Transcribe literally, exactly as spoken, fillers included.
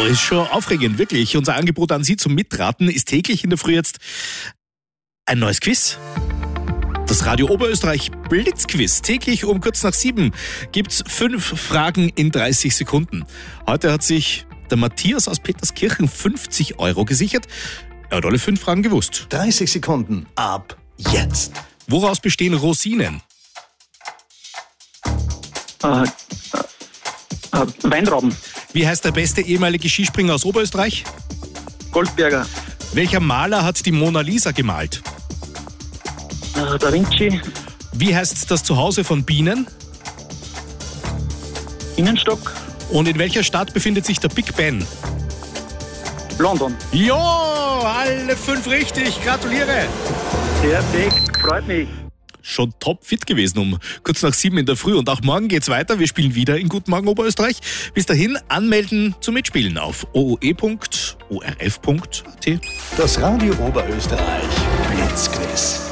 Wow, ist schon aufregend, wirklich. Unser Angebot an Sie zum Mitraten ist täglich in der Früh jetzt ein neues Quiz. Das Radio Oberösterreich Blitzquiz. Täglich um kurz nach sieben gibt's fünf Fragen in dreißig Sekunden. Heute hat sich der Matthias aus Peterskirchen fünfzig Euro gesichert. Er hat alle fünf Fragen gewusst. dreißig Sekunden ab jetzt. Woraus bestehen Rosinen? Äh, äh, äh, Weintrauben. Wie heißt der beste ehemalige Skispringer aus Oberösterreich? Goldberger. Welcher Maler hat die Mona Lisa gemalt? Äh, Da Vinci. Wie heißt das Zuhause von Bienen? Innenstock. Und in welcher Stadt befindet sich der Big Ben? London. Jo, alle fünf richtig. Gratuliere. Perfekt, freut mich. Schon top fit gewesen um kurz nach sieben in der Früh. Und auch morgen geht's weiter. Wir spielen wieder in Guten Morgen Oberösterreich. Bis dahin anmelden zum Mitspielen auf o o e punkt o r f punkt a t. Das Radio Oberösterreich Blitzquiz.